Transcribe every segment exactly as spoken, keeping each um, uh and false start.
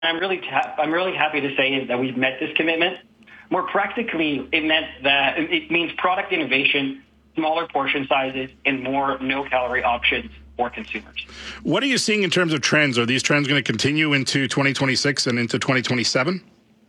I'm really ta- I'm really happy to say that we've met this commitment. More practically, it meant that it means product innovation, smaller portion sizes, and more no-calorie options for consumers. What are you seeing in terms of trends? Are these trends going to continue into twenty twenty-six and into twenty twenty-seven?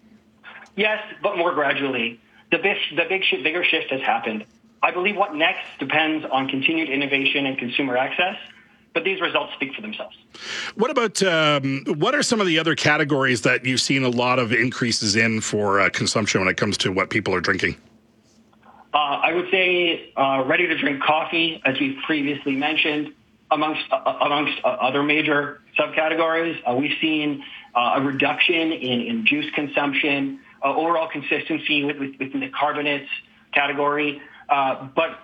Yes, but more gradually. The big, the big, sh- bigger shift has happened. I believe what next depends on continued innovation and consumer access, but these results speak for themselves. What about, um, what are some of the other categories that you've seen a lot of increases in for uh, consumption when it comes to what people are drinking? Uh, I would say uh, ready-to-drink coffee, as we've previously mentioned, amongst uh, amongst uh, other major subcategories. Uh, we've seen uh, a reduction in, in juice consumption, uh, overall consistency with, with, within the carbonates category. Uh, but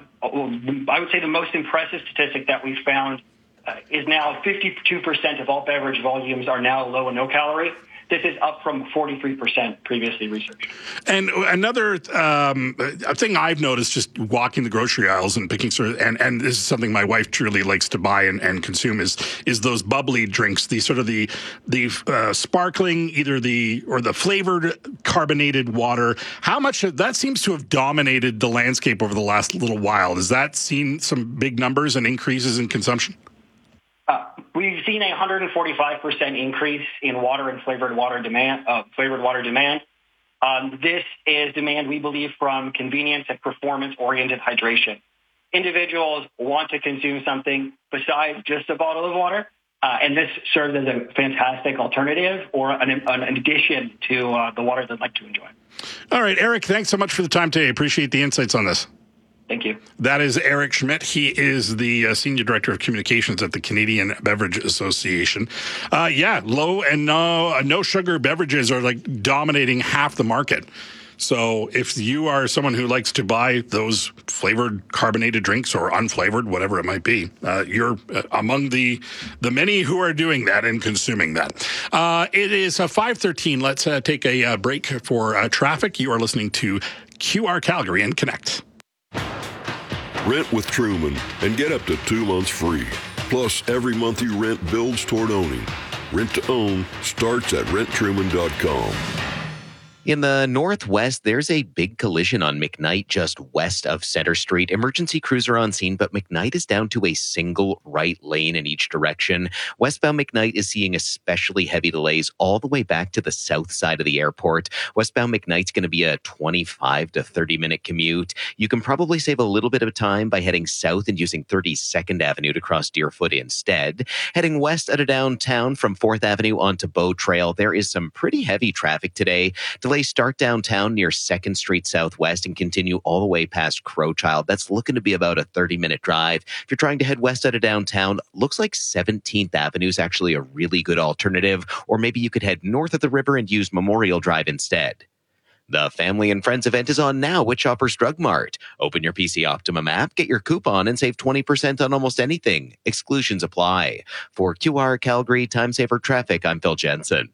I would say the most impressive statistic that we've found uh, is now fifty-two percent of all beverage volumes are now low and no calorie. This is up from forty-three percent previously researched. And another um, thing I've noticed just walking the grocery aisles and picking sort of, and, and this is something my wife truly likes to buy and, and consume is is those bubbly drinks, the sort of the the uh, sparkling, either the or the flavored carbonated water. How much of, that seems to have dominated the landscape over the last little while? Has that seen some big numbers and increases in consumption? Uh, we've seen a one hundred forty-five percent increase in water and flavored water demand. Uh, flavored water demand. Um, this is demand, we believe, from convenience and performance-oriented hydration. Individuals want to consume something besides just a bottle of water, uh, and this serves as a fantastic alternative or an, an addition to uh, the water they'd like to enjoy. All right, Eric, thanks so much for the time today. Appreciate the insights on this. Thank you. That is Eric Schmidt. He is the uh, Senior Director of Communications at the Canadian Beverage Association. Uh, yeah, low and no, uh, no sugar beverages are like dominating half the market. So if you are someone who likes to buy those flavored carbonated drinks or unflavored, whatever it might be, uh, you're uh, among the the many who are doing that and consuming that. Uh, it is uh, five thirteen. Let's uh, take a uh, break for uh, traffic. You are listening to Q R Calgary and Connect. Rent with Truman and get up to two months free. Plus, every month you rent builds toward owning. Rent to own starts at rent truman dot com. In the northwest, there's a big collision on McKnight just west of Center Street. Emergency crews are on scene, but McKnight is down to a single right lane in each direction. Westbound McKnight is seeing especially heavy delays all the way back to the south side of the airport. Westbound McKnight's going to be a twenty-five to thirty minute commute. You can probably save a little bit of time by heading south and using thirty-second Avenue to cross Deerfoot instead. Heading west out of downtown from fourth Avenue onto Bow Trail, there is some pretty heavy traffic today. Delays start downtown near second Street Southwest and continue all the way past Crowchild. That's looking to be about a thirty minute drive. If you're trying to head west out of downtown, looks like seventeenth Avenue is actually a really good alternative, or maybe you could head north of the river and use Memorial Drive instead. The Family and Friends event is on now at Shoppers Drug Mart. Open your P C Optimum app, get your coupon, and save twenty percent on almost anything. Exclusions apply. For Q R Calgary Time Saver Traffic, I'm Phil Jensen.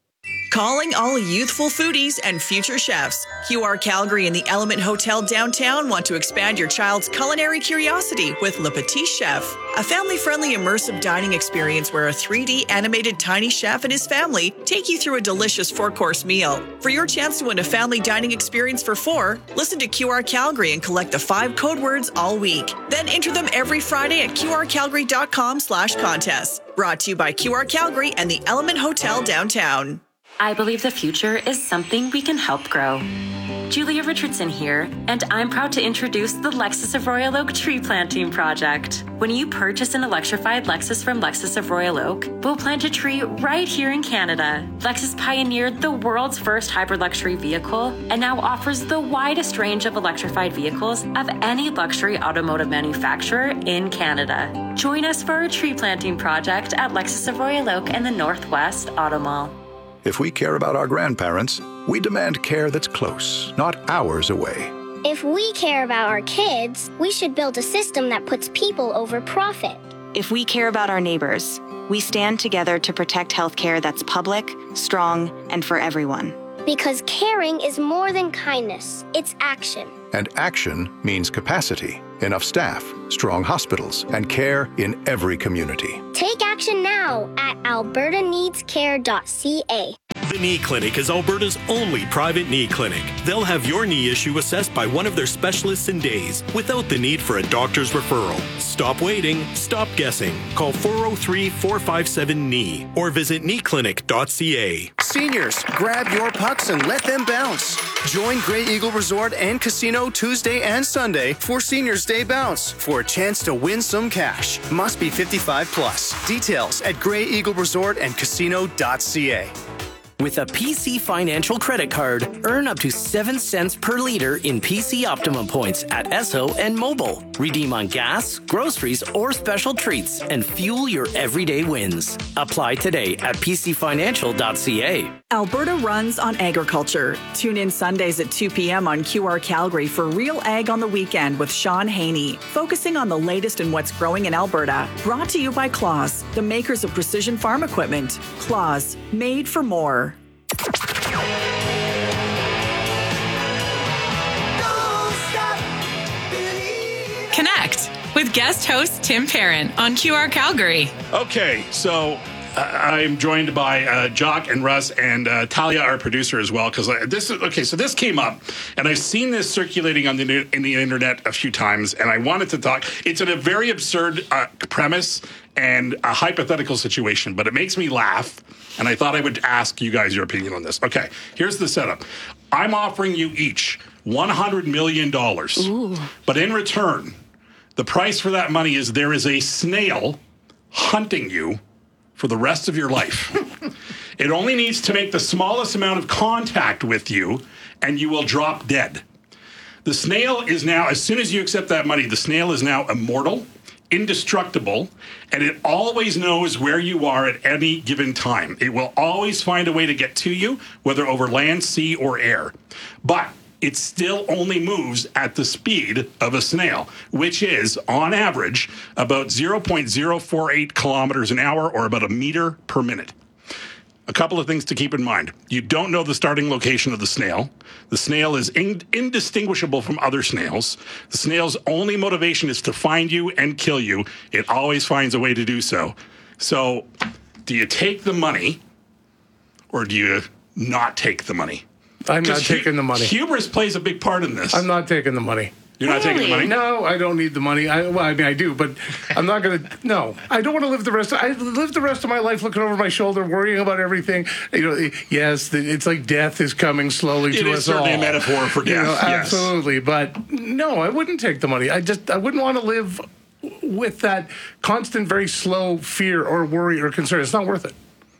Calling all youthful foodies and future chefs. Q R Calgary and the Element Hotel downtown want to expand your child's culinary curiosity with Le Petit Chef, a family-friendly immersive dining experience where a three D animated tiny chef and his family take you through a delicious four-course meal. For your chance to win a family dining experience for four, listen to Q R Calgary and collect the five code words all week. Then enter them every Friday at q r calgary dot com slash contest. Brought to you by Q R Calgary and the Element Hotel downtown. I believe the future is something we can help grow. Julia Richardson here, and I'm proud to introduce the Lexus of Royal Oak Tree Planting Project. When you purchase an electrified Lexus from Lexus of Royal Oak, we'll plant a tree right here in Canada. Lexus pioneered the world's first hybrid luxury vehicle and now offers the widest range of electrified vehicles of any luxury automotive manufacturer in Canada. Join us for our tree planting project at Lexus of Royal Oak and the Northwest Auto Mall. If we care about our grandparents, we demand care that's close, not hours away. If we care about our kids, we should build a system that puts people over profit. If we care about our neighbors, we stand together to protect healthcare that's public, strong, and for everyone. Because caring is more than kindness, it's action. And action means capacity, enough staff, strong hospitals, and care in every community. Take action now at alberta needs care dot c a. The Knee Clinic is Alberta's only private knee clinic. They'll have your knee issue assessed by one of their specialists in days without the need for a doctor's referral. Stop waiting, stop guessing. Call four oh three, four five seven, K N E E or visit knee clinic dot c a. Seniors, grab your pucks and let them bounce. Join Grey Eagle Resort and Casino Tuesday and Sunday for Seniors Day Bounce for a chance to win some cash. Must be fifty-five plus. Details at grey eagle resort and casino dot c a. With a P C Financial credit card, earn up to seven cents per liter in P C Optimum points at Esso and Mobile. Redeem on gas, groceries, or special treats and fuel your everyday wins. Apply today at p c financial dot c a. Alberta runs on agriculture. Tune in Sundays at two p.m. on Q R Calgary for Real Ag on the Weekend with Sean Haney, focusing on the latest in what's growing in Alberta. Brought to you by Claus, the makers of precision farm equipment. Claus, made for more. Connect with guest host Tim Parent on Q R Calgary. Okay, so uh, I'm joined by uh, Jock and Russ and uh, Talia, our producer, as well. Because uh, this is okay. So this came up, and I've seen this circulating on the in the internet a few times, and I wanted to talk. It's in a very absurd uh, premise and a hypothetical situation, but it makes me laugh. And I thought I would ask you guys your opinion on this. Okay, here's the setup. I'm offering you each one hundred million dollars. Ooh. But in return, the price for that money is there is a snail hunting you for the rest of your life. It only needs to make the smallest amount of contact with you, and you will drop dead. The snail is now, as soon as you accept that money, the snail is now immortal, indestructible, and it always knows where you are at any given time. It will always find a way to get to you, whether over land, sea, or air. But it still only moves at the speed of a snail, which is, on average, about zero point zero four eight kilometers an hour, or about a meter per minute. A couple of things to keep in mind. You don't know the starting location of the snail. The snail is in- indistinguishable from other snails. The snail's only motivation is to find you and kill you. It always finds a way to do so. So, do you take the money, or do you not take the money? I'm not hu- taking the money. Hubris plays a big part in this. I'm not taking the money. You're not taking the money? No, I don't need the money. I, well, I mean, I do, but I'm not going to. No, I don't want to live the rest. Of, I live the rest of my life looking over my shoulder, worrying about everything. You know, yes, it's like death is coming slowly it to is us all. certainly a metaphor for death. You know, yes. Absolutely, but no, I wouldn't take the money. I just, I wouldn't want to live with that constant, very slow fear or worry or concern. It's not worth it.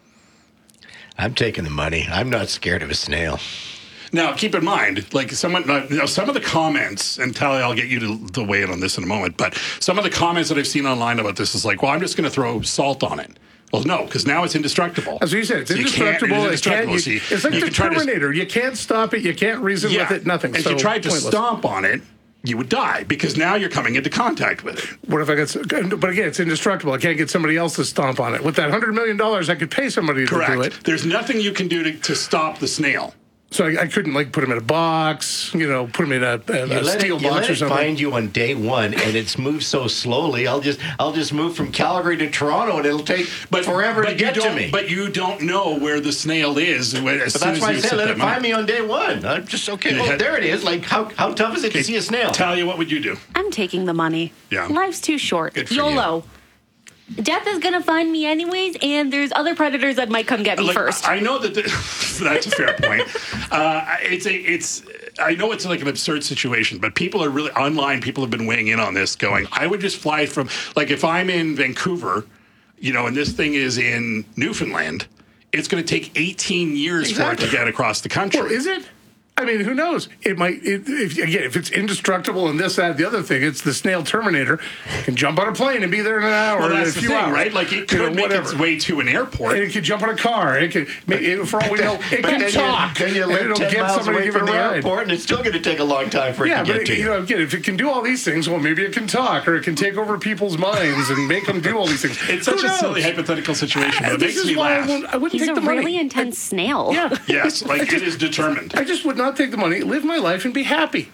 I'm taking the money. I'm not scared of a snail. Now, keep in mind, like someone, you know, some of the comments, and Talia, I'll get you to, to weigh in on this in a moment, but some of the comments that I've seen online about this is like, well, I'm just going to throw salt on it. Well, no, because now it's indestructible. As you said, it's So you indestructible. can't- It it's can't- indestructible. you- See, it's like you the can try to- Terminator. You can't stop it. You can't reason Yeah. with it. Nothing. If So you tried to pointless. stomp on it, you would die because now you're coming into contact with it. What if I got? But again, it's indestructible. I can't get somebody else to stomp on it. With that hundred million dollars, I could pay somebody Correct. to do it. There's nothing you can do to, to stop the snail. So I, I couldn't like put him in a box, you know, put him in a, a, You a let steel it, you box let or it something. find you on day one, and it's moved so slowly. I'll just I'll just move from Calgary to Toronto, and it'll take But forever but to get you to don't, me. But you don't know where the snail is. When, as But soon that's as why I you said accept let that it money. find me on day one. I'm just okay. You Oh, had- there it is. Like how how tough is it to see a snail? Talia, what would you do? I'm taking the money. Yeah. Life's too short. Good for YOLO. Death is going to find me anyways, and there's other predators that might come get me Like, first. I know that the, that's a fair point. Uh, it's a it's. I know it's like an absurd situation, but people are really online. People have been weighing in on this, going, "I would just fly from like if I'm in Vancouver, you know, and this thing is in Newfoundland, it's going to take eighteen years Exactly. for it to get across the country." Well, is it? I mean, who knows? It might. It, if, again, if it's indestructible and this, that, the other thing, it's the snail Terminator. Can jump on a plane and be there in an hour, Well, or in a that's the few thing, hours, right? Like it You could know, make whatever. its way to an airport. And it could jump on a car. It could, it, for all we know, it But can then talk. You, then you and live it'll ten get miles somebody away to give from it the a ride. airport, and it's still going to take a long time for it Yeah, to but get it, to you you. know, again, if it can do all these things, well, maybe it can talk, or it can take over people's minds and make them do all these things. It's Who such a knows? silly hypothetical situation, but it This makes is me why I laugh. wouldn't, I wouldn't He's take a the money. really intense snail. Yeah. Yes, like I it just- is determined. I just would not take the money, live my life, and be happy.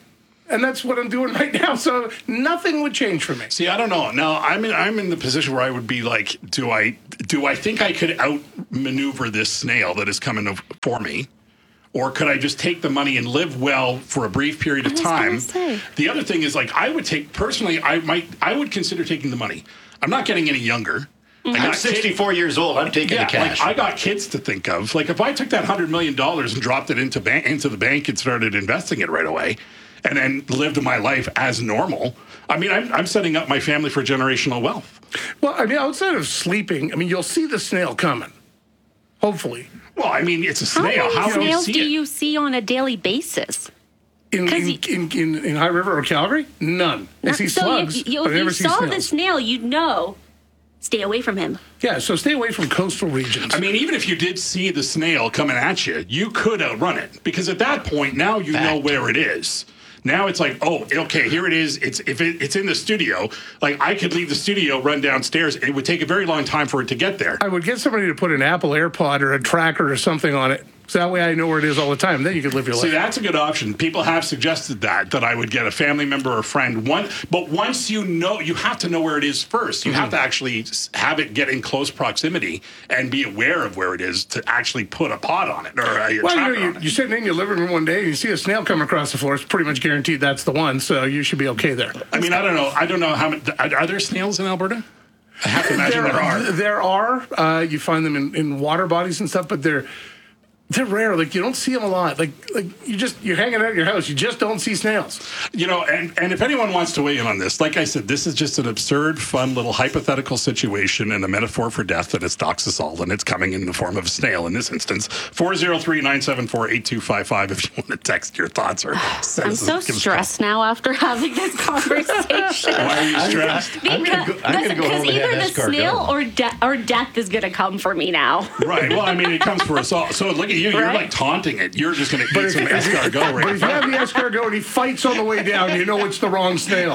And that's what I'm doing right now. So nothing would change for me. See, I don't know. Now, I'm in, I'm in the position where I would be like, do I do I think I could outmaneuver this snail that is coming for me? Or could I just take the money and live well for a brief period of time? The other thing is, like, I would take, personally, I might, I would consider taking the money. I'm not getting any younger. Mm-hmm. I'm sixty-four years old. I'm taking yeah, the cash. Like, I got kids to think of. Like, if I took that one hundred million dollars and dropped it into, ban- into the bank and started investing it right away, and then lived my life as normal, I mean, I'm, I'm setting up my family for generational wealth. Well, I mean, outside of sleeping, I mean, you'll see the snail coming. Hopefully. Well, I mean, it's a snail. How many How do you snails see do it? you see on a daily basis? In in, in, in in High River or Calgary? None. I see so slugs, you, you, but I if never you see saw snails. the snail, you'd know. Stay away from him. Yeah, so stay away from coastal regions. I mean, even if you did see the snail coming at you, you could outrun it. Because at that point, now you Fact. know where it is. Now it's like, oh, okay, here it is. It's if it, it's in the studio, like I could leave the studio, run downstairs. It would take a very long time for it to get there. I would get somebody to put an Apple AirPod or a tracker or something on it. So that way I know where it is all the time. Then you could live your See, life. that's a good option. People have suggested that, that I would get a family member or friend. One, but once you know, you have to know where it is first. You mm-hmm. have to actually have it get in close proximity and be aware of where it is to actually put a pot on it or a well, tracker you know, you, on it. you're sitting in your living room one day and you see a snail come across the floor. It's pretty much guaranteed that's the one. So you should be okay there. I mean, I don't know. I don't know how many. Are, are there snails in Alberta? I have to imagine there, there are. There are. Uh, you find them in, in water bodies and stuff, but they're they're rare. Like you don't see them a lot. Like like you just you're hanging out at your house. You just don't see snails. You know, and and if anyone wants to weigh in on this, like I said, this is just an absurd, fun little hypothetical situation and a metaphor for death that it's doxazole, and it's coming in the form of a snail in this instance. four oh three, nine seven four, eight two five five if you want to text your thoughts or send I'm us- so give us a stressed now after having this conversation. Why are you stressed? I'm gonna go, I'm gonna go home and either have the snail escargot. or, de- or death is going to come for me now. Right. Well, I mean, it comes for us all. So look at you. You're Right? like taunting it. You're just going to But eat if, some if, escargot right but if you have the escargot and he fights on the way down, you know it's the wrong snail.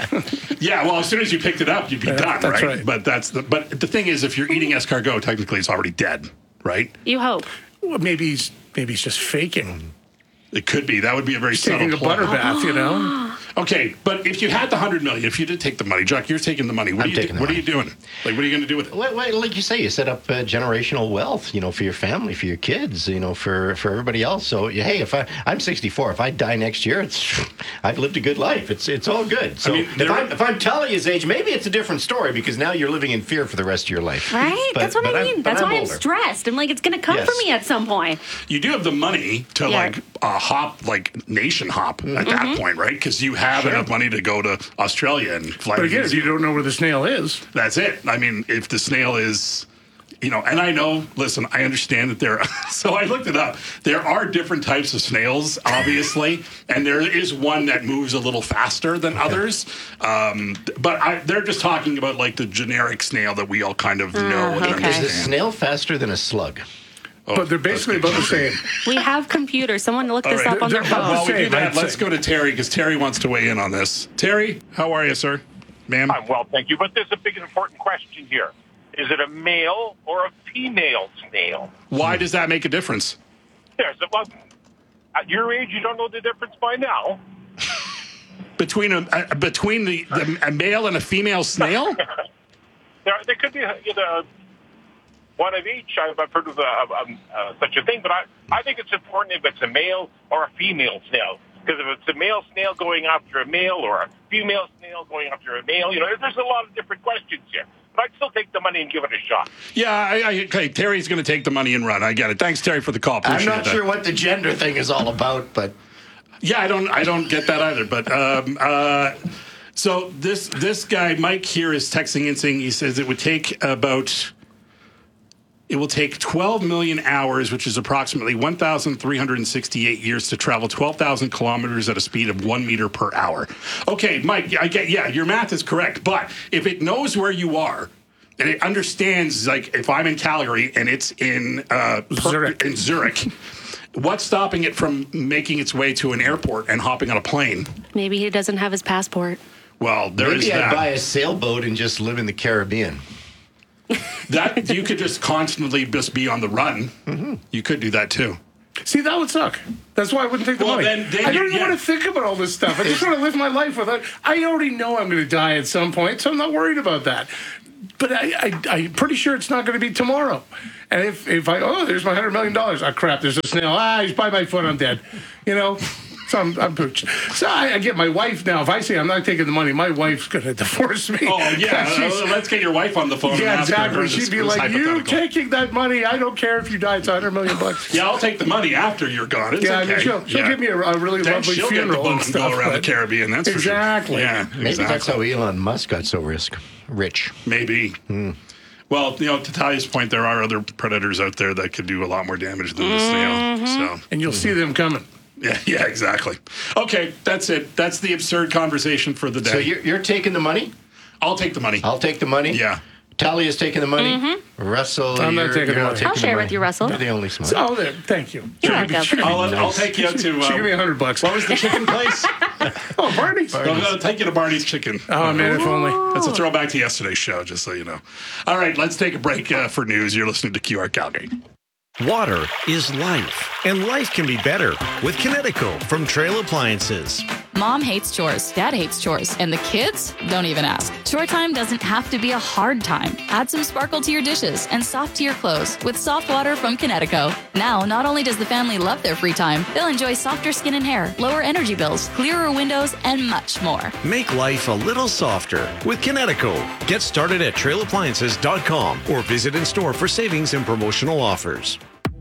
Yeah, well, as soon as you picked it up, you'd be Yeah, done, that's right? right. But that's the. But the thing is, if you're eating escargot, technically it's already dead, right? You hope. Well, maybe he's maybe he's just faking. It could be. That would be a very He's taking subtle a butter play. bath, you know. Okay, but if you had the hundred million, if you did take the money, Jack, you're taking the money. What I'm are you? taking the what money. are you doing? Like, what are you going to do with it? Wait, wait, like you say, you set up uh, generational wealth, you know, for your family, for your kids, you know, for, for everybody else. So, hey, if I I'm sixty-four, if I die next year, it's I've lived a good life. It's it's all good. So, I mean, if, there- I'm, if I'm telling his age, maybe it's a different story because now you're living in fear for the rest of your life. Right? But- That's what but I I'm- mean. but That's I'm why I'm older. stressed. I'm like, it's going to come Yes. for me at some point. You do have the money to Yeah. like uh, hop, like nation hop at that Mhm. point, right? Because you have enough money to go to Australia and fly. But to again, New if you Zealand. don't know where the snail is, That's it. I mean, if the snail is, you know, and I know, listen, I understand that there, so I looked it up. There are different types of snails, obviously, and there is one that moves a little faster than others. Um, but I, they're just talking about like the generic snail that we all kind of know and okay. Is the understand. snail faster than a slug? Oh, but they're basically about the same. We have computers. Someone look All this right. up on They're- their they're phone. While we do Same, that, I'd let's say. go to Terry because Terry wants to weigh in on this. Terry, how are you, sir? Ma'am? I'm well, thank you. But there's a big important question here. Is it a male or a female snail? Why does that make a difference? There's a, well, at your age, you don't know the difference by now. Between a, uh, between the, the a male and a female snail? There, there could be either one of each. I've I've heard of uh, um, uh, such a thing, but I, I think it's important if it's a male or a female snail. Because if it's a male snail going after a male or a female snail going after a male, you know, there's a lot of different questions here. But I'd still take the money and give it a shot. Yeah, I, I, okay. Terry's going to take the money and run. I get it. Thanks, Terry, for the call. I'm Appreciate not that. sure what the gender thing is all about, but Yeah, I don't. I don't get that either. But um, uh, so this this guy Mike here is texting in saying he says it would take about. It will take twelve million hours, which is approximately one thousand three hundred sixty-eight years to travel twelve thousand kilometers at a speed of one meter per hour. Okay, Mike, I get, yeah, your math is correct. But if it knows where you are and it understands, like if I'm in Calgary and it's in, uh, per- Zurich. in Zurich, what's stopping it from making its way to an airport and hopping on a plane? Maybe he doesn't have his passport. Well, there is maybe I'd that. buy a sailboat and just live in the Caribbean. That you could just constantly just be on the run. Mm-hmm. You could do that too. See, that would suck. That's why I wouldn't take the Well, money. then- then I don't you- even yeah. want to think about all this stuff. I just want to live my life without. I already know I'm going to die at some point, so I'm not worried about that. But I, I, I'm pretty sure it's not going to be tomorrow. And if, if I, oh, there's my one hundred million dollars. Oh, crap, there's a snail. Ah, he's by my foot, I'm dead. You know? So I'm, I'm pooched. So I, I get my wife now. If I say I'm not taking the money, my wife's going to divorce me. Oh, yeah. She's- uh, let's get your wife on the phone. and Yeah, ask her exactly. this- She'd be this like, "You hypothetical." taking that money? I don't care if you die. It's a hundred million bucks." Yeah, I'll take the money after you're gone. It's Yeah, I okay. mean, she'll- she'll Yeah. give me a- a really Then lovely she'll funeral get the and boat and go stuff, around the but- Caribbean. That's Exactly. For sure. Yeah, Maybe exactly. that's how Elon Musk got so risk rich. Maybe. Hmm. Well, you know, to Talia's point, there are other predators out there that could do a lot more damage than the Mm-hmm. snail. So, and you'll see them coming. Yeah, yeah, exactly. Okay, that's it. That's the absurd conversation for the day. So you're, you're taking the money? I'll take the money. I'll take the money? Yeah. Talia's taking the money? Mm-hmm. Russell, I'm not you're, taking you're the not money. taking I'll the share money. with you, Russell. You're the only smart. So, oh, there. Thank you. You're She give me- welcome. she give me I'll, nice. I'll take you to. She give me a Um, hundred bucks. what was the chicken place? Oh, Barney's. I'm going to take you to Barney's Chicken. Oh, man, if only. That's a throwback to yesterday's show, just so you know. All right, let's take a break uh, for news. You're listening to Q R Calgary. Water is life, and life can be better with Kinetico from Trail Appliances. Mom hates chores, Dad hates chores, and the kids don't even ask. Chore time doesn't have to be a hard time. Add some sparkle to your dishes and soft to your clothes with soft water from Kinetico. Now, not only does the family love their free time, they'll enjoy softer skin and hair, lower energy bills, clearer windows, and much more. Make life a little softer with Kinetico. Get started at trail appliances dot com or visit in store for savings and promotional offers.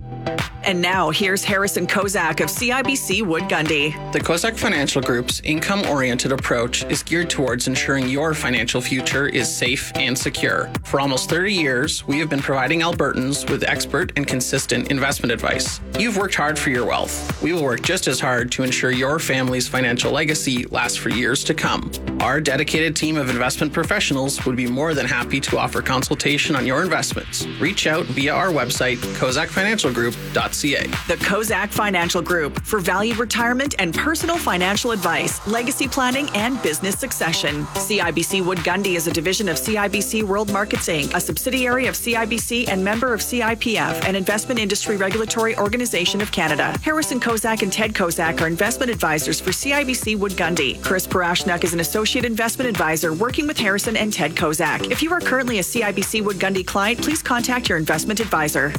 And now, here's Harrison Kozak of C I B C Wood Gundy. The Kozak Financial Group's income-oriented approach is geared towards ensuring your financial future is safe and secure. For almost thirty years, we have been providing Albertans with expert and consistent investment advice. You've worked hard for your wealth. We will work just as hard to ensure your family's financial legacy lasts for years to come. Our dedicated team of investment professionals would be more than happy to offer consultation on your investments. Reach out via our website, kozak financial group dot c a. The Kozak Financial Group for valued retirement and personal financial advice, legacy planning, and business succession. C I B C Wood Gundy is a division of C I B C World Markets Incorporated, a subsidiary of C I B C and member of C I P F, an investment industry regulatory organization of Canada. Harrison Kozak and Ted Kozak are investment advisors for C I B C Wood Gundy. Chris Parashnuk is an associate investment advisor working with Harrison and Ted Kozak. If you are currently a C I B C Wood Gundy client, please contact your investment advisor.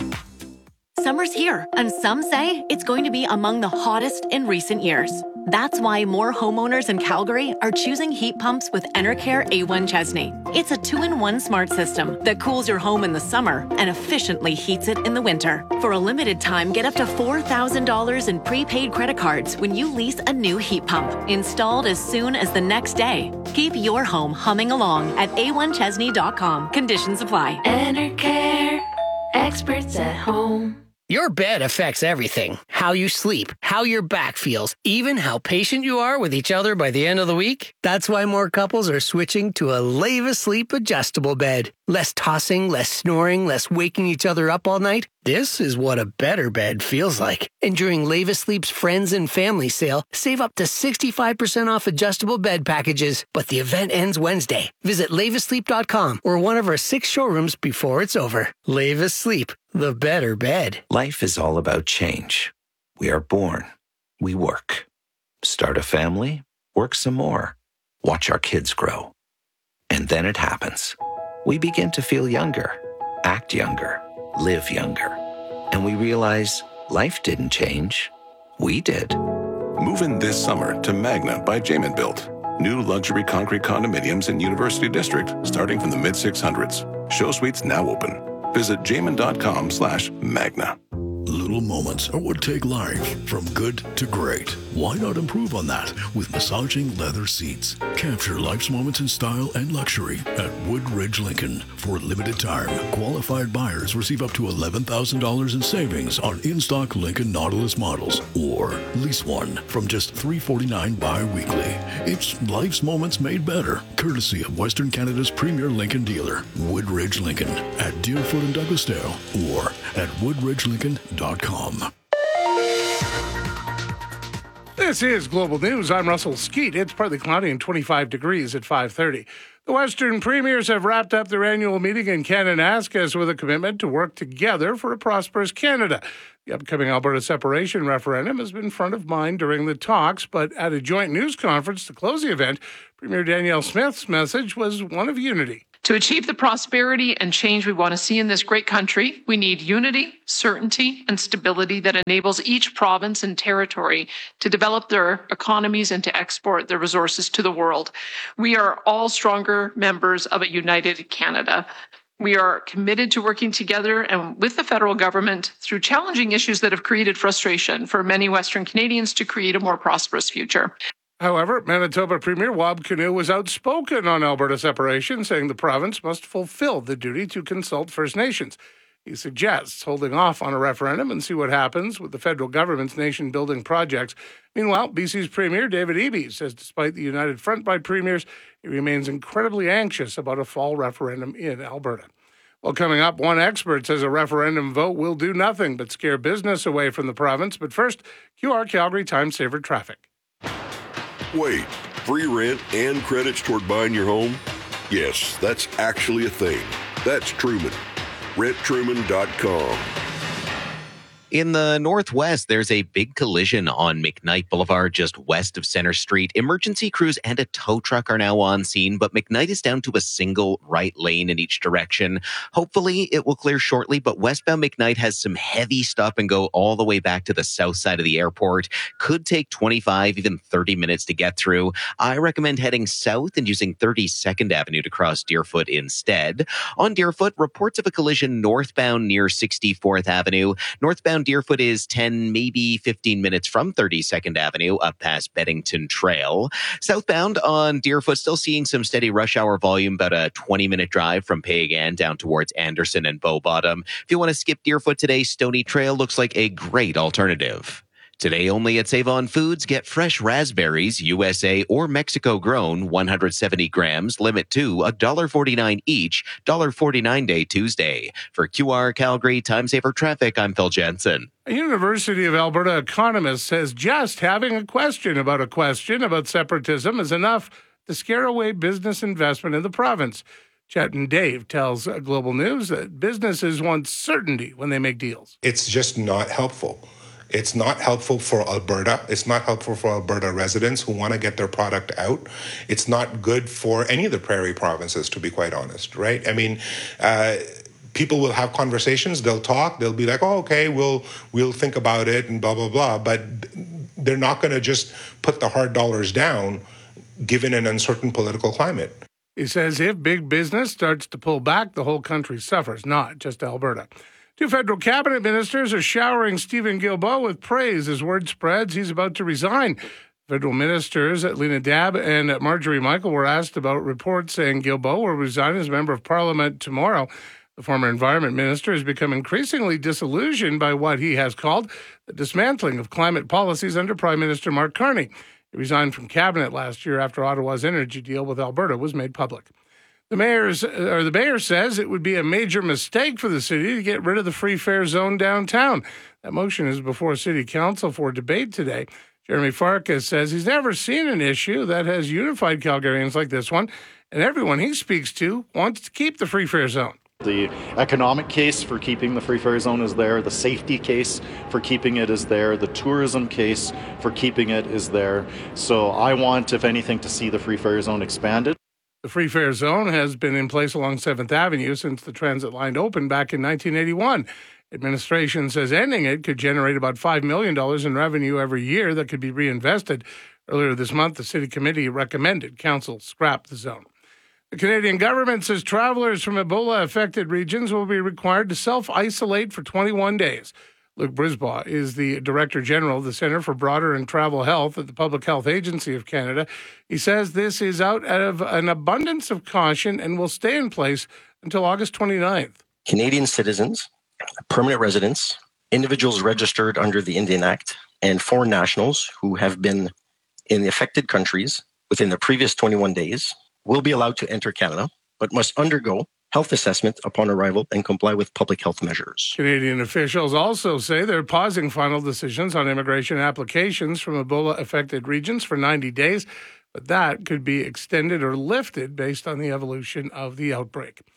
Summer's here, and some say it's going to be among the hottest in recent years. That's why more homeowners in Calgary are choosing heat pumps with Enercare A one Chesney. It's a two-in-one smart system that cools your home in the summer and efficiently heats it in the winter. For a limited time, get up to four thousand dollars in prepaid credit cards when you lease a new heat pump, installed as soon as the next day. Keep your home humming along at a one chesney dot com. Conditions apply. Enercare, experts at home. Your bed affects everything. How you sleep, how your back feels, even how patient you are with each other by the end of the week. That's why more couples are switching to a Leva Sleep adjustable bed. Less tossing, less snoring, less waking each other up all night. This is what a better bed feels like. And during Leva Sleep's Friends and Family Sale, save up to sixty-five percent off adjustable bed packages. But the event ends Wednesday. Visit leva sleep dot com or one of our six showrooms before it's over. Leva Sleep, the better bed. Life is all about change. We are born. We work. Start a family. Work some more. Watch our kids grow. And then it happens. We begin to feel younger, act younger, live younger. And we realize life didn't change. We did. Move in this summer to Magna by Jamin Built. New luxury concrete condominiums in University District starting from the mid six hundreds. Show suites now open. Visit jamin dot com slash magna. Little moments are what take life from good to great. Why not improve on that with massaging leather seats? Capture life's moments in style and luxury at Woodridge Lincoln. For a limited time, qualified buyers receive up to eleven thousand dollars in savings on in-stock Lincoln Nautilus models, or lease one from just three hundred forty-nine dollars bi-weekly. It's life's moments made better, courtesy of Western Canada's premier Lincoln dealer, Woodridge Lincoln, at Deerfoot and Douglasdale, or at woodridge lincoln dot com. This is Global News. I'm Russell Skeet. It's partly cloudy and twenty-five degrees at five thirty. The Western Premiers have wrapped up their annual meeting in Kananaskis with a commitment to work together for a prosperous Canada. The upcoming Alberta separation referendum has been front of mind during the talks, but at a joint news conference to close the event, Premier Danielle Smith's message was one of unity. To achieve the prosperity and change we want to see in this great country, we need unity, certainty, and stability that enables each province and territory to develop their economies and to export their resources to the world. We are all stronger members of a united Canada. We are committed to working together and with the federal government through challenging issues that have created frustration for many Western Canadians to create a more prosperous future. However, Manitoba Premier Wab Kinew was outspoken on Alberta separation, saying the province must fulfill the duty to consult First Nations. He suggests holding off on a referendum and see what happens with the federal government's nation-building projects. Meanwhile, B C's Premier David Eby says despite the united front by premiers, he remains incredibly anxious about a fall referendum in Alberta. Well, coming up, one expert says a referendum vote will do nothing but scare business away from the province. But first, Q R Calgary Time Saver traffic. Wait, free rent and credits toward buying your home? Yes, that's actually a thing. That's Truman. rent truman dot com. In the Northwest, there's a big collision on McKnight Boulevard just west of Center Street. Emergency crews and a tow truck are now on scene, but McKnight is down to a single right lane in each direction. Hopefully, it will clear shortly, but westbound McKnight has some heavy stop and go all the way back to the south side of the airport. Could take twenty-five, even thirty minutes to get through. I recommend heading south and using thirty-second Avenue to cross Deerfoot instead. On Deerfoot, reports of a collision northbound near sixty-fourth Avenue. Northbound Deerfoot is ten, maybe fifteen minutes from thirty-second Avenue up past Beddington Trail. Southbound on Deerfoot, still seeing some steady rush hour volume, about a twenty-minute drive from Pagan down towards Anderson and Bow Bottom. If you want to skip Deerfoot today, Stony Trail looks like a great alternative. Today only at Save-On Foods, get fresh raspberries, U S A or Mexico grown, one hundred seventy grams, limit to one dollar forty-nine each, one dollar forty-nine day Tuesday. For Q R Calgary Time Saver Traffic, I'm Phil Jensen. A University of Alberta economist says just having a question about a question about separatism is enough to scare away business investment in the province. Chet and Dave tells Global News that businesses want certainty when they make deals. It's just not helpful. It's not helpful for Alberta. It's not helpful for Alberta residents who want to get their product out. It's not good for any of the prairie provinces, to be quite honest, right? I mean, uh, people will have conversations, they'll talk, they'll be like, oh, okay, we'll we'll think about it and blah, blah, blah. But they're not going to just put the hard dollars down given an uncertain political climate. He says if big business starts to pull back, the whole country suffers, not just Alberta. Two federal cabinet ministers are showering Stephen Guilbeault with praise as word spreads he's about to resign. Federal ministers Lena Dabb and Marjorie Michael were asked about reports saying Guilbeault will resign as member of Parliament tomorrow. The former environment minister has become increasingly disillusioned by what he has called the dismantling of climate policies under Prime Minister Mark Carney. He resigned from cabinet last year after Ottawa's energy deal with Alberta was made public. The mayor's, or the mayor says it would be a major mistake for the city to get rid of the free fare zone downtown. That motion is before City Council for debate today. Jeremy Farkas says he's never seen an issue that has unified Calgarians like this one, and everyone he speaks to wants to keep the free fare zone. The economic case for keeping the free fare zone is there. The safety case for keeping it is there. The tourism case for keeping it is there. So I want, if anything, to see the free fare zone expanded. The free fare zone has been in place along seventh Avenue since the transit line opened back in nineteen eighty-one. Administration says ending it could generate about five million dollars in revenue every year that could be reinvested. Earlier this month, the city committee recommended council scrap the zone. The Canadian government says travelers from Ebola-affected regions will be required to self-isolate for twenty-one days. Luc Brisbois is the Director General of the Centre for Broader and Travel Health at the Public Health Agency of Canada. He says this is out of an abundance of caution and will stay in place until August twenty-ninth. Canadian citizens, permanent residents, individuals registered under the Indian Act, and foreign nationals who have been in the affected countries within the previous twenty-one days will be allowed to enter Canada, but must undergo health assessment upon arrival and comply with public health measures. Canadian officials also say they're pausing final decisions on immigration applications from Ebola-affected regions for ninety days, but that could be extended or lifted based on the evolution of the outbreak.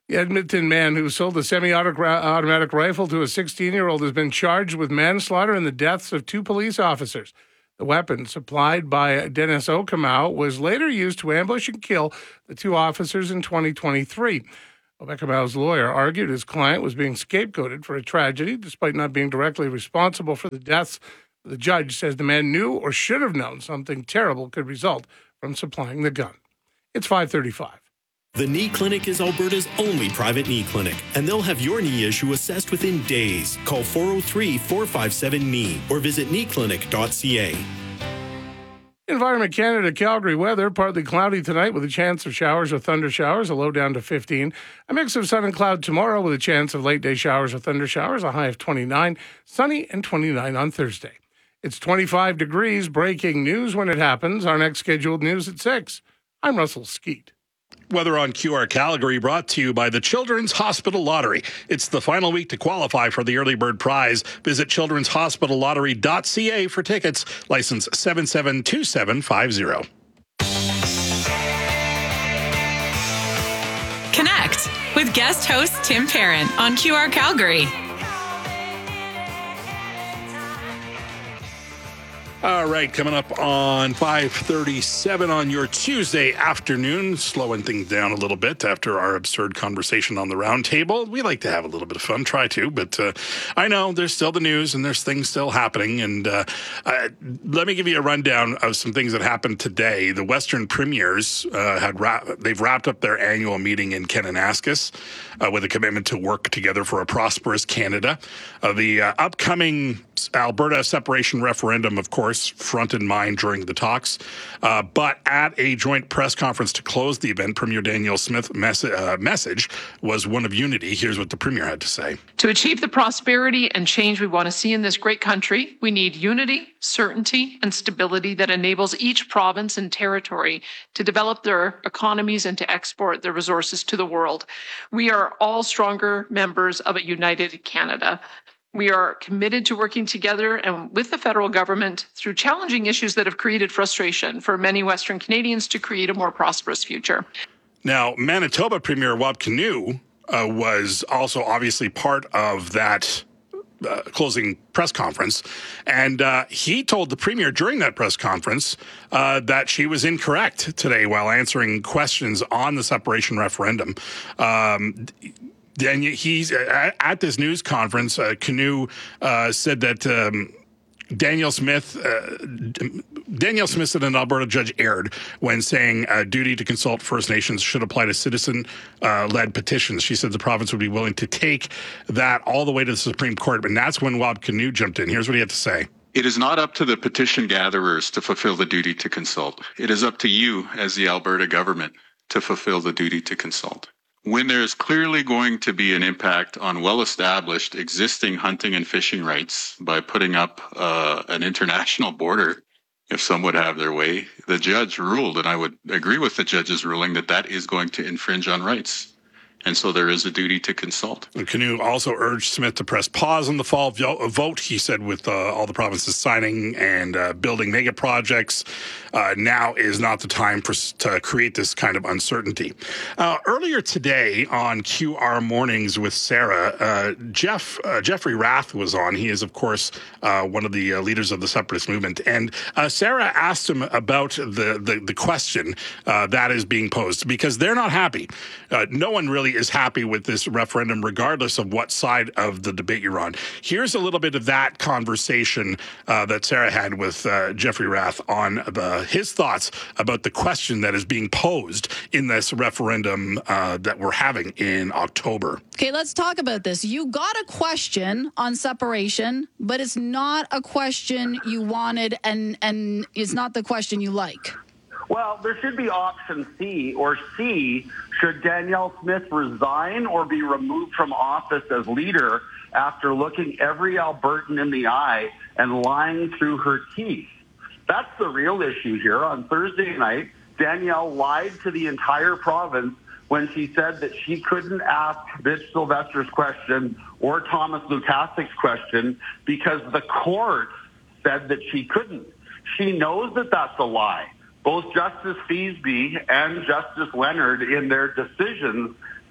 The Edmonton man who sold a semi-automatic rifle to a sixteen-year-old has been charged with manslaughter in the deaths of two police officers. The weapon, supplied by Dennis Okamau, was later used to ambush and kill the two officers in twenty twenty-three. Okamau's lawyer argued his client was being scapegoated for a tragedy, despite not being directly responsible for the deaths. The judge says the man knew or should have known something terrible could result from supplying the gun. It's five thirty-five. The Knee Clinic is Alberta's only private knee clinic, and they'll have your knee issue assessed within days. Call four oh three, four five seven, K N E E or visit knee clinic dot c a. Environment Canada Calgary weather, partly cloudy tonight with a chance of showers or thunder showers, a low down to fifteen. A mix of sun and cloud tomorrow with a chance of late day showers or thunder showers, a high of twenty-nine. Sunny and twenty-nine on Thursday. It's twenty-five degrees. Breaking news when it happens. Our next scheduled news at six. I'm Russell Skeet. Weather on Q R Calgary brought to you by the Children's Hospital Lottery. It's the final week to qualify for the early bird prize. Visit children's hospital lottery dot c a for tickets. License seven seven two seven five zero. Connect with guest host Tim Parent on Q R Calgary. All right, coming up on five thirty-seven on your Tuesday afternoon, slowing things down a little bit after our absurd conversation on the round table. We like to have a little bit of fun, try to, but uh, I know there's still the news and there's things still happening. And uh, uh, let me give you a rundown of some things that happened today. The Western Premiers uh, had ra- they've wrapped up their annual meeting in Kananaskis uh, with a commitment to work together for a prosperous Canada. Uh, the uh, upcoming Alberta separation referendum, of course, front in mind during the talks. Uh, but at a joint press conference to close the event, Premier Danielle Smith's mes- uh, message was one of unity. Here's what the Premier had to say. To achieve the prosperity and change we want to see in this great country, we need unity, certainty, and stability that enables each province and territory to develop their economies and to export their resources to the world. We are all stronger members of a united Canada. We are committed to working together and with the federal government through challenging issues that have created frustration for many Western Canadians to create a more prosperous future. Now, Manitoba Premier Wab Kinew uh, was also obviously part of that uh, closing press conference. And uh, he told the Premier during that press conference uh, that she was incorrect today while answering questions on the separation referendum. Um, And he's at this news conference. Uh, Kinew uh, said that um, Danielle Smith, uh, Danielle Smith said an Alberta judge erred when saying uh, duty to consult First Nations should apply to citizen-led uh, petitions. She said the province would be willing to take that all the way to the Supreme Court. And that's when Wab Kinew jumped in. Here's what he had to say. It is not up to the petition gatherers to fulfill the duty to consult. It is up to you as the Alberta government to fulfill the duty to consult. When there is clearly going to be an impact on well-established existing hunting and fishing rights by putting up uh, an international border, if some would have their way, the judge ruled, and I would agree with the judge's ruling, that that is going to infringe on rights. And so there is a duty to consult. And Kinew also urged Smith to press pause on the fall vote. He said with uh, all the provinces signing and uh, building mega projects, uh, now is not the time for to create this kind of uncertainty. Uh, earlier today on Q R Mornings with Sarah, uh, Jeff uh, Jeffrey Rath was on. He is, of course, uh, one of the uh, leaders of the separatist movement. And uh, Sarah asked him about the, the, the question uh, that is being posed because they're not happy. Uh, no one really is happy with this referendum, regardless of what side of the debate you're on. Here's a little bit of that conversation uh, that Sarah had with uh, Jeffrey Rath on the, his thoughts about the question that is being posed in this referendum uh, that we're having in October. Okay, let's talk about this. You got a question on separation, but it's not a question you wanted, and, and it's not the question you like. Well, there should be option C or C. Should Danielle Smith resign or be removed from office as leader after looking every Albertan in the eye and lying through her teeth? That's the real issue here. On Thursday night, Danielle lied to the entire province when she said that she couldn't ask Bitch Sylvester's question or Thomas Lukasik's question because the court said that she couldn't. She knows that that's a lie. Both Justice Feasby and Justice Leonard, in their decisions,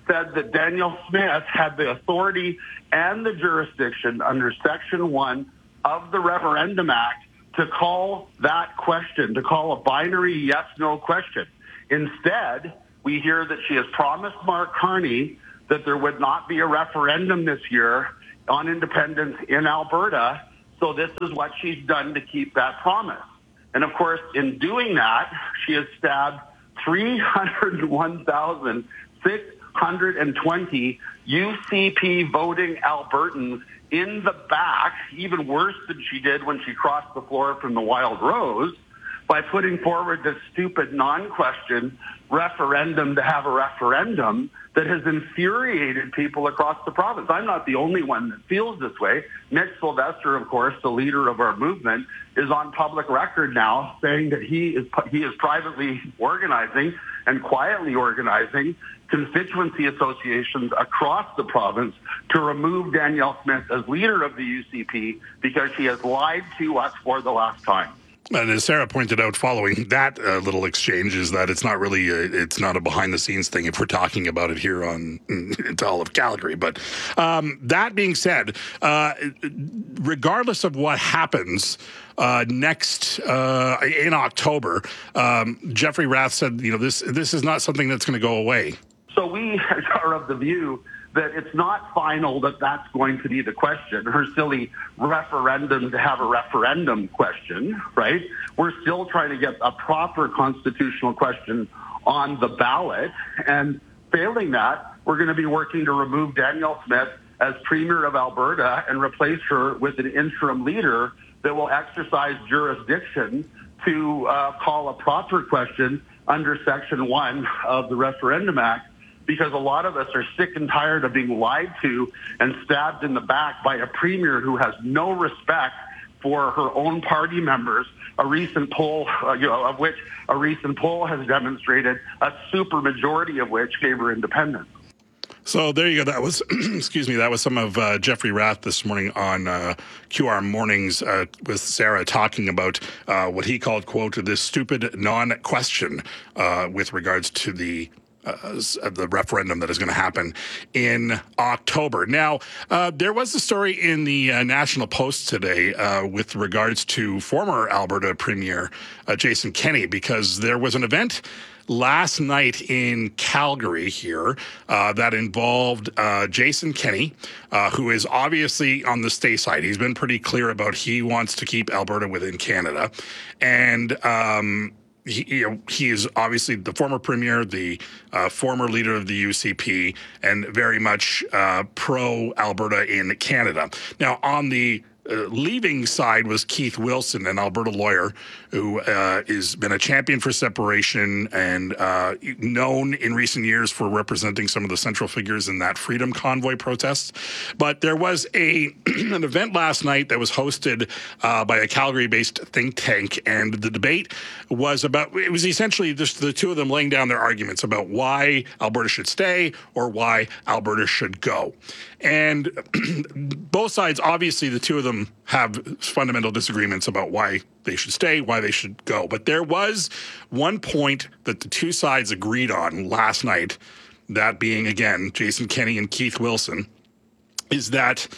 said that Danielle Smith had the authority and the jurisdiction under Section one of the Referendum Act to call that question, to call a binary yes-no question. Instead, we hear that she has promised Mark Carney that there would not be a referendum this year on independence in Alberta, so this is what she's done to keep that promise. And of course, in doing that, she has stabbed three hundred one thousand six hundred twenty U C P voting Albertans in the back, even worse than she did when she crossed the floor from the Wild Rose, by putting forward this stupid non-question referendum to have a referendum that has infuriated people across the province. I'm not the only one that feels this way. Nick Sylvester, of course, the leader of our movement, is on public record now saying that he is he is privately organizing and quietly organizing constituency associations across the province to remove Danielle Smith as leader of the U C P because she has lied to us for the last time. And as Sarah pointed out, following that uh, little exchange, is that it's not really a, it's not a behind the scenes thing if we're talking about it here on it's all of Calgary. But um, that being said, uh, regardless of what happens uh, next uh, in October, um, Jeffrey Rath said, you know, this this is not something that's going to go away. So we are of the view that it's not final that that's going to be the question, her silly referendum to have a referendum question, right? We're still trying to get a proper constitutional question on the ballot. And failing that, we're going to be working to remove Danielle Smith as Premier of Alberta and replace her with an interim leader that will exercise jurisdiction to uh, call a proper question under Section one of the Referendum Act, because a lot of us are sick and tired of being lied to and stabbed in the back by a premier who has no respect for her own party members, a recent poll, uh, you know, of which a recent poll has demonstrated a super majority of which favor independence. So there you go. That was, excuse me, that was some of uh, Jeffrey Rath this morning on uh, Q R Mornings uh, with Sarah talking about uh, what he called, quote, this stupid non-question uh, with regards to the Uh, the referendum that is going to happen in October. Now, uh, there was a story in the uh, National Post today uh, with regards to former Alberta Premier uh, Jason Kenney, because there was an event last night in Calgary here uh, that involved uh, Jason Kenney, uh, who is obviously on the stay side. He's been pretty clear about he wants to keep Alberta within Canada. And um He, you know, he is obviously the former premier, the uh, former leader of the U C P, and very much uh, pro-Alberta in Canada. Now, on the uh, leaving side was Keith Wilson, an Alberta lawyer who uh, has been a champion for separation and uh, known in recent years for representing some of the central figures in that Freedom Convoy protest. But there was a an event last night that was hosted uh, by a Calgary-based think tank, and the debate was about, it was essentially just the two of them laying down their arguments about why Alberta should stay or why Alberta should go. And both sides, obviously, the two of them have fundamental disagreements about why they should stay, why they should go. But there was one point that the two sides agreed on last night, that being, again, Jason Kenney and Keith Wilson, is that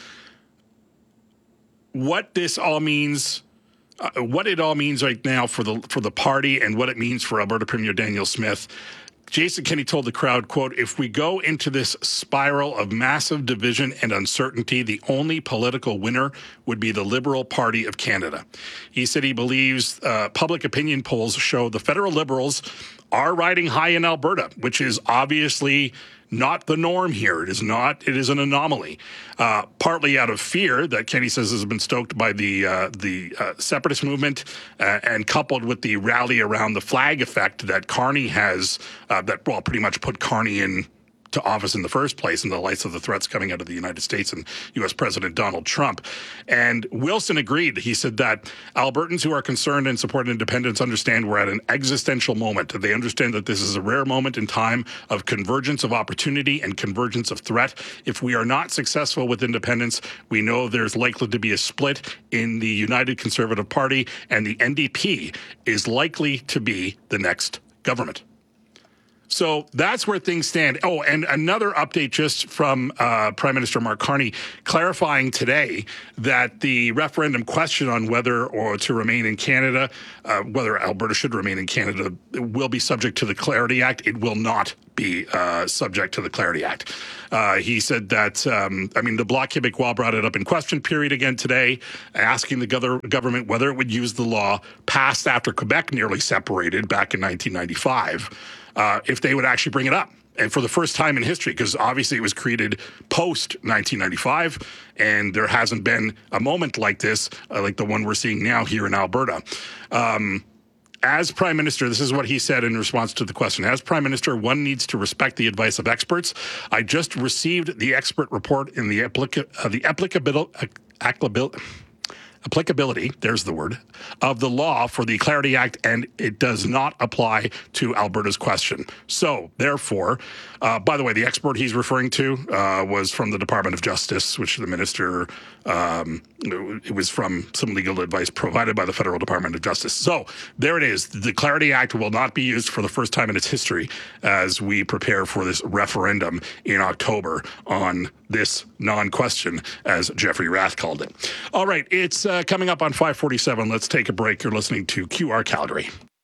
what this all means, uh, what it all means right now for the for the party and what it means for Alberta Premier Danielle Smith. Jason Kenney told the crowd, quote, if we go into this spiral of massive division and uncertainty, the only political winner would be the Liberal Party of Canada. He said he believes uh, public opinion polls show the federal Liberals are riding high in Alberta, which is obviously not the norm here. It is not. It is an anomaly, uh, partly out of fear that Kenney says has been stoked by the uh, the uh, separatist movement, uh, and coupled with the rally around the flag effect that Carney has, uh, that well, pretty much put Carney in to office in the first place in the lights of the threats coming out of the United States and U S President Donald Trump. And Wilson agreed. He said that Albertans who are concerned and support independence understand we're at an existential moment. They understand that this is a rare moment in time of convergence of opportunity and convergence of threat. If we are not successful with independence, we know there's likely to be a split in the United Conservative Party, and the N D P is likely to be the next government. So that's where things stand. Oh, and another update just from uh, Prime Minister Mark Carney clarifying today that the referendum question on whether or to remain in Canada, uh, whether Alberta should remain in Canada, will be subject to the Clarity Act. It will not be uh, subject to the Clarity Act. Uh, he said that, um, I mean, the Bloc Québécois brought it up in question period again today, asking the go- government whether it would use the law passed after Quebec nearly separated back in nineteen ninety-five. Uh, if they would actually bring it up. And for the first time in history, because obviously it was created post nineteen ninety-five, and there hasn't been a moment like this, uh, like the one we're seeing now here in Alberta. Um, as Prime Minister, this is what he said in response to the question. As Prime Minister, one needs to respect the advice of experts. I just received the expert report in the, applica- uh, the applicability... Uh, applicability applicability, there's the word, of the law for the Clarity Act, and it does not apply to Alberta's question. So, therefore, uh, by the way, the expert he's referring to uh, was from the Department of Justice, which the minister, um, it was from some legal advice provided by the Federal Department of Justice. So, there it is. The Clarity Act will not be used for the first time in its history as we prepare for this referendum in October on this non-question, as Jeffrey Rath called it. All right, it's uh, coming up on five forty-seven. Let's take a break. You're listening to Q R Calgary.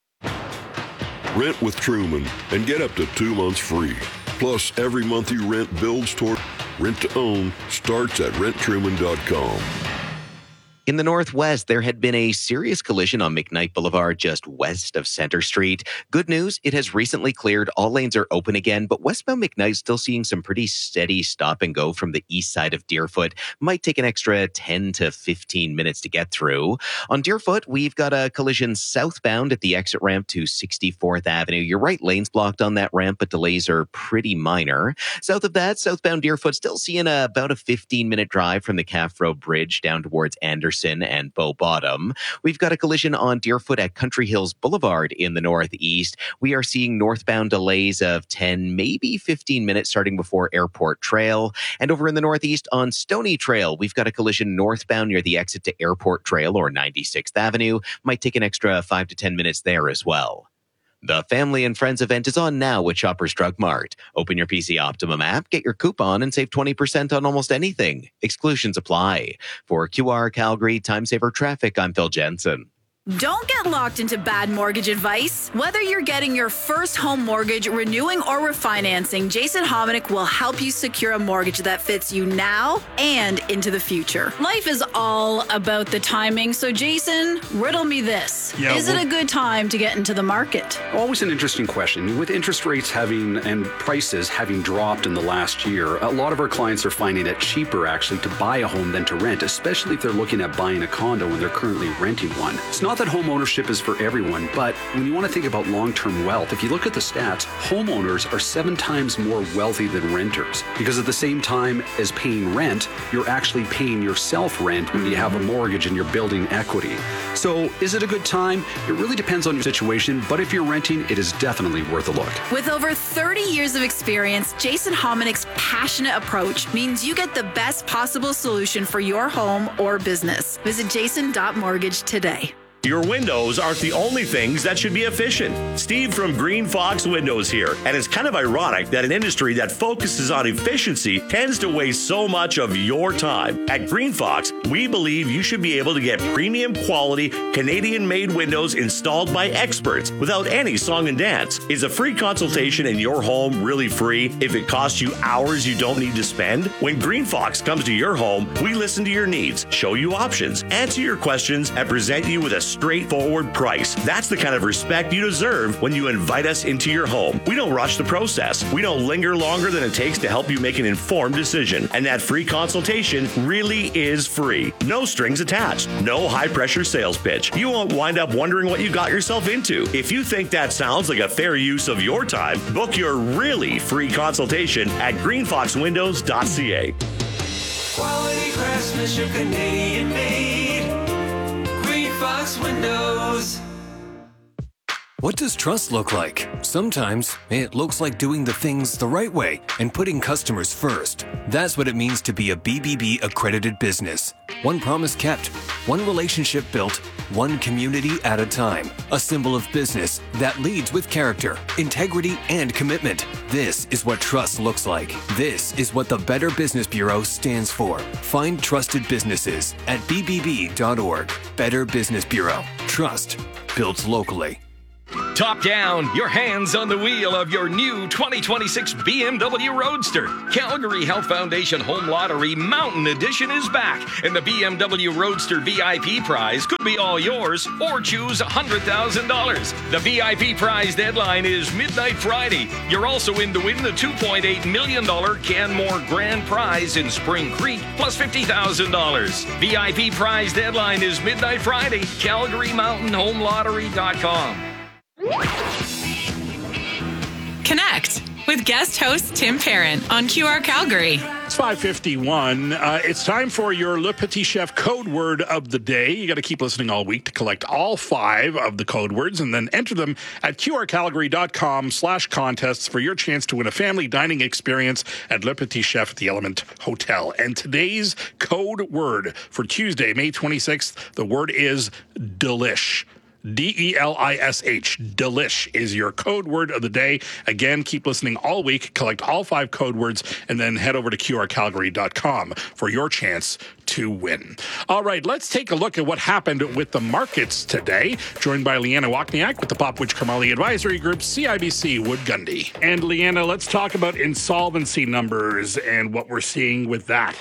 Rent with Truman and get up to two months free. Plus, every month you rent builds toward rent to own starts at rent truman dot com. In the Northwest, there had been a serious collision on McKnight Boulevard just west of Center Street. Good news, it has recently cleared. All lanes are open again, but westbound McKnight still seeing some pretty steady stop and go from the east side of Deerfoot. Might take an extra ten to fifteen minutes to get through. On Deerfoot, we've got a collision southbound at the exit ramp to sixty-fourth Avenue. Your right lane's blocked on that ramp, but delays are pretty minor. South of that, southbound Deerfoot still seeing a, about a fifteen-minute drive from the Calf Road Bridge down towards Anderson and Bow Bottom. We've got a collision on Deerfoot at Country Hills Boulevard in the northeast. We are seeing northbound delays of ten, maybe fifteen minutes starting before Airport Trail. And over in the northeast on Stony Trail, we've got a collision northbound near the exit to Airport Trail or ninety-sixth Avenue. Might take an extra five to ten minutes there as well. The Family and Friends event is on now with Shoppers Drug Mart. Open your P C Optimum app, get your coupon, and save twenty percent on almost anything. Exclusions apply. For Q R Calgary Time Saver Traffic, I'm Phil Jensen. Don't get locked into bad mortgage advice. Whether you're getting your first home mortgage, renewing, or refinancing, Jason Hominick will help you secure a mortgage that fits you now and into the future. Life is all about the timing. So, Jason, riddle me this. Yeah, is well, it a good time to get into the market? Always an interesting question. With interest rates having and prices having dropped in the last year, a lot of our clients are finding it cheaper actually to buy a home than to rent, especially if they're looking at buying a condo when they're currently renting one. It's not that home ownership is for everyone, but when you want to think about long-term wealth, if you look at the stats, homeowners are seven times more wealthy than renters, because at the same time as paying rent, you're actually paying yourself rent when you have a mortgage and you're building equity. So is it a good time? It really depends on your situation, but if you're renting, it is definitely worth a look. With over thirty years of experience, Jason Hominick's passionate approach means you get the best possible solution for your home or business. Visit jason dot mortgage today. Your windows aren't the only things that should be efficient. Steve from Green Fox Windows here. And it's kind of ironic that an industry that focuses on efficiency tends to waste so much of your time. At Green Fox, we believe you should be able to get premium quality Canadian-made windows installed by experts without any song and dance. Is a free consultation in your home really free if it costs you hours you don't need to spend? When Green Fox comes to your home, we listen to your needs, show you options, answer your questions, and present you with a straightforward price. That's the kind of respect you deserve when you invite us into your home. We don't rush the process. We don't linger longer than it takes to help you make an informed decision. And that free consultation really is free. No strings attached. No high-pressure sales pitch. You won't wind up wondering what you got yourself into. If you think that sounds like a fair use of your time, book your really free consultation at green fox windows dot c a. Quality craftsmanship, Canadian made. Fox Windows. What does trust look like? Sometimes it looks like doing the things the right way and putting customers first. That's what it means to be a B B B accredited business. One promise kept, One relationship built, one community at a time. A symbol of business that leads with character, integrity, and commitment. This is what trust looks like. This is what the Better Business Bureau stands for. Find trusted businesses at b b b dot org. Better Business Bureau. Trust built locally. Top down, your hands on the wheel of your new twenty twenty-six B M W Roadster. Calgary Health Foundation Home Lottery Mountain Edition is back, and the B M W Roadster V I P prize could be all yours, or choose one hundred thousand dollars. The V I P prize deadline is midnight Friday. You're also in to win the two point eight million dollars Canmore Grand Prize in Spring Creek, plus fifty thousand dollars. V I P prize deadline is midnight Friday. Calgary Mountain Home Lottery dot com. Connect with guest host Tim Parent on Q R Calgary. It's five fifty-one. Uh, it's time for your Le Petit Chef code word of the day. You got to keep listening all week to collect all five of the code words and then enter them at qrcalgary.com slash contests for your chance to win a family dining experience at Le Petit Chef at the Element Hotel. And today's code word for Tuesday, May twenty-sixth, the word is delish. D E L I S H. Delish is your code word of the day. Again, keep listening all week, collect all five code words, and then head over to q r calgary dot com for your chance to win. All right, let's take a look at what happened with the markets today. Joined by Leanna Wachniak with the Popwich Karmali Advisory Group, C I B C Wood Gundy. And Leanna, let's talk about insolvency numbers and what we're seeing with that.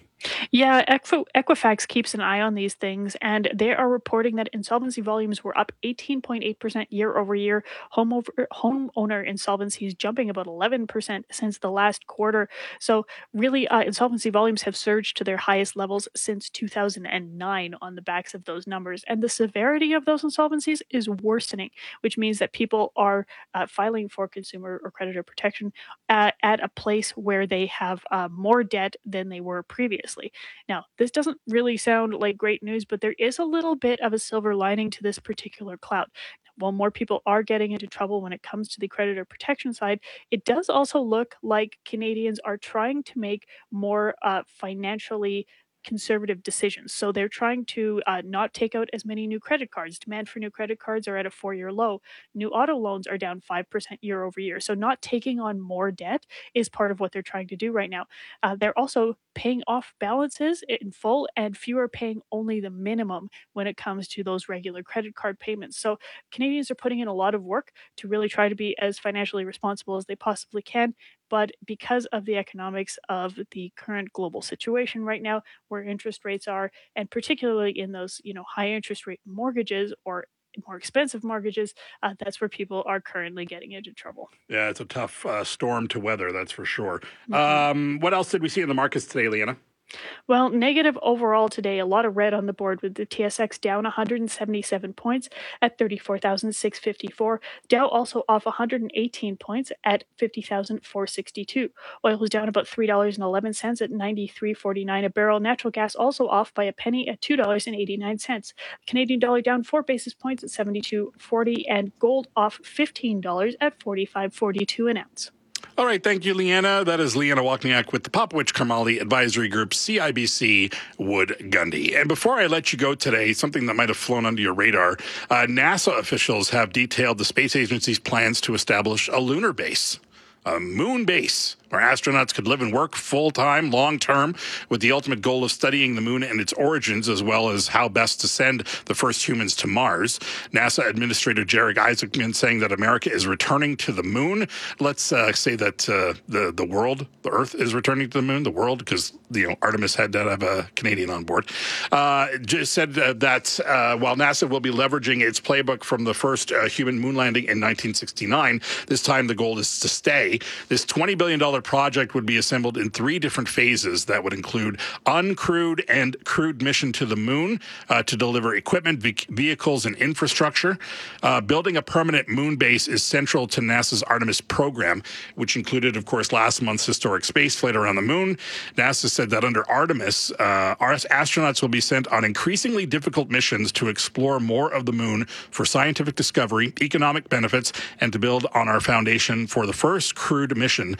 Yeah, Equ- Equifax keeps an eye on these things, and they are reporting that insolvency volumes were up eighteen point eight percent year over year. Home over, homeowner insolvencies jumping about eleven percent since the last quarter. So really, uh, insolvency volumes have surged to their highest levels since two thousand nine on the backs of those numbers. And the severity of those insolvencies is worsening, which means that people are uh, filing for consumer or creditor protection at, at a place where they have uh, more debt than they were previously. Now, this doesn't really sound like great news, but there is a little bit of a silver lining to this particular cloud. While more people are getting into trouble when it comes to the creditor protection side, it does also look like Canadians are trying to make more uh, financially conservative decisions. So they're trying to uh, not take out as many new credit cards. Demand for new credit cards are at a four-year low. New auto loans are down five percent year over year. So not taking on more debt is part of what they're trying to do right now. Uh, they're also paying off balances in full, and fewer paying only the minimum when it comes to those regular credit card payments. So Canadians are putting in a lot of work to really try to be as financially responsible as they possibly can. But because of the economics of the current global situation right now, where interest rates are, and particularly in those, you know, high interest rate mortgages or more expensive mortgages, uh, that's where people are currently getting into trouble. Yeah, it's a tough uh, storm to weather, that's for sure. Mm-hmm. Um, what else did we see in the markets today, Leanna? Well, negative overall today, a lot of red on the board with the T S X down one hundred seventy-seven points at thirty-four thousand six hundred fifty-four. Dow also off one hundred eighteen points at fifty thousand four hundred sixty-two. Oil was down about three dollars and eleven cents at ninety-three forty-nine a barrel. Natural gas also off by a penny at two dollars and eighty-nine cents. Canadian dollar down four basis points at seventy-two forty, and gold off fifteen dollars at forty-five forty-two an ounce. All right, thank you, Leanna. That is Leanna Wachniak with the Popwich Karmali Advisory Group, C I B C Wood Gundy. And before I let you go today, something that might have flown under your radar, uh, NASA officials have detailed the space agency's plans to establish a lunar base, a moon base, where astronauts could live and work full-time, long-term, with the ultimate goal of studying the moon and its origins, as well as how best to send the first humans to Mars. NASA Administrator Jarek Isaacman saying that America is returning to the moon. Let's uh, say that uh, the, the world, the Earth, is returning to the moon, the world, because you know Artemis had to have a Canadian on board. Uh, just said uh, that uh, while NASA will be leveraging its playbook from the first uh, human moon landing in nineteen sixty-nine, this time the goal is to stay. This twenty billion dollars project would be assembled in three different phases that would include uncrewed and crewed mission to the moon uh, to deliver equipment, ve- vehicles, and infrastructure. Uh, building a permanent moon base is central to NASA's Artemis program, which included, of course, last month's historic space flight around the moon. NASA said that under Artemis, uh, our astronauts will be sent on increasingly difficult missions to explore more of the moon for scientific discovery, economic benefits, and to build on our foundation for the first crewed mission to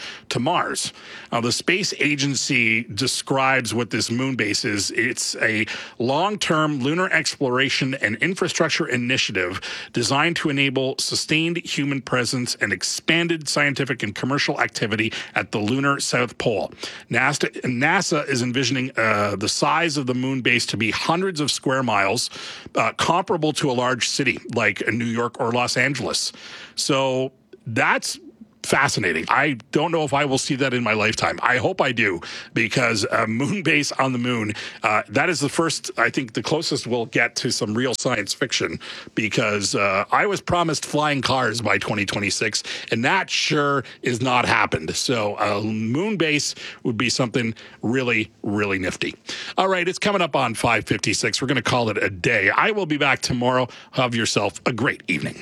Mars. Now, the space agency describes what this moon base is. It's a long-term lunar exploration and infrastructure initiative designed to enable sustained human presence and expanded scientific and commercial activity at the lunar South Pole. NASA, NASA is envisioning uh, the size of the moon base to be hundreds of square miles, uh, comparable to a large city like New York or Los Angeles. So that's fascinating. I don't know if I will see that in my lifetime. I hope I do, because a moon base on the moon, uh, that is the first, I think the closest we'll get to some real science fiction, because uh, I was promised flying cars by twenty twenty-six, and that sure is not happened. So a moon base would be something really, really nifty. All right, it's coming up on five fifty-six. We're going to call it a day. I will be back tomorrow. Have yourself a great evening.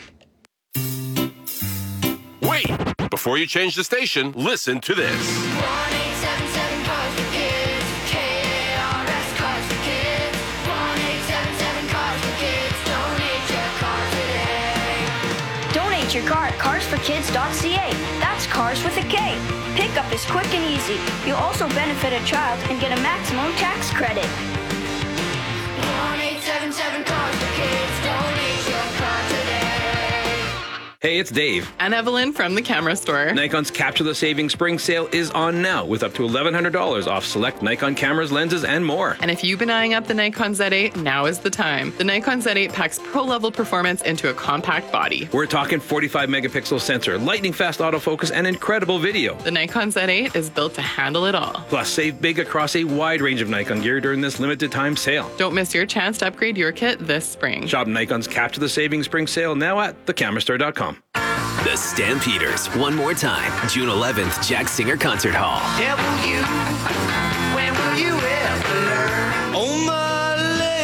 Wait! Before you change the station, listen to this. one eight seven seven Cars for Kids. K A R S Cars for Kids. one eight seven seven Cars for Kids. Donate your car today. Donate your car at cars for kids dot c a. That's cars with a K. Pickup is quick and easy. You'll also benefit a child and get a maximum tax credit. one eight seven seven Cars for Kids. Donate your car today. Hey, it's Dave. And Evelyn from the Camera Store. Nikon's Capture the Saving Spring Sale is on now with up to eleven hundred dollars off select Nikon cameras, lenses, and more. And if you've been eyeing up the Nikon Z eight, now is the time. The Nikon Z eight packs pro-level performance into a compact body. We're talking forty-five megapixel sensor, lightning-fast autofocus, and incredible video. The Nikon Z eight is built to handle it all. Plus, save big across a wide range of Nikon gear during this limited-time sale. Don't miss your chance to upgrade your kit this spring. Shop Nikon's Capture the Saving Spring Sale now at the camera store dot com. The Stampeders, one more time, June eleventh, Jack Singer Concert Hall. Yeah, will you? When will you ever learn? Oh, my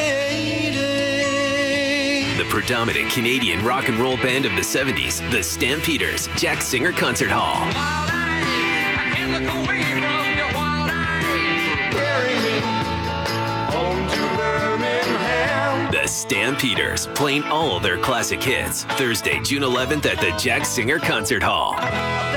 lady. The predominant Canadian rock and roll band of the seventies, the Stampeders, Jack Singer Concert Hall. The Stampeders, playing all their classic hits. Thursday, June eleventh at the Jack Singer Concert Hall.